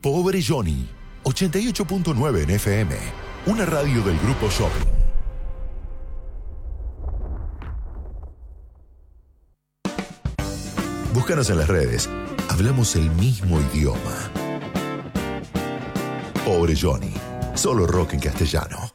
Pobre Johnny, 88.9 en FM, una radio del Grupo Shopping. Búscanos en las redes. Hablamos el mismo idioma. Pobre Johnny. Solo rock en castellano.